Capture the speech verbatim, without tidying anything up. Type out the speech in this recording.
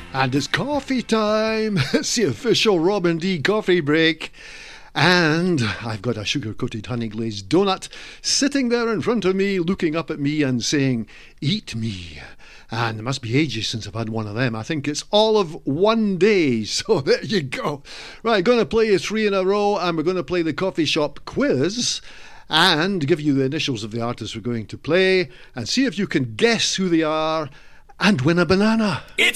And it's coffee time. It's the official Robin D coffee break. And I've got a sugar-coated honey-glazed donut sitting there in front of me, looking up at me and saying, "Eat me." And it must be ages since I've had one of them. I think it's all of one day. So there you go. Right, going to play you three in a row, and we're going to play the coffee shop quiz and give you the initials of the artists we're going to play and see if you can guess who they are and win a banana. It's